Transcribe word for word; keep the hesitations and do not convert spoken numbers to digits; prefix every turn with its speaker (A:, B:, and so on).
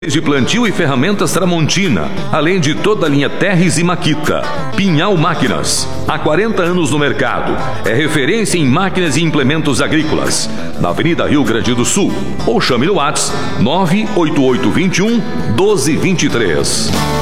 A: de plantio e ferramentas Tramontina, além de toda a linha Terres e Makita. Pinhal Máquinas, há quarenta anos no mercado, é referência em máquinas e implementos agrícolas, na Avenida Rio Grande do Sul, ou chame no WhatsApp nove oito oito dois um, um dois dois três.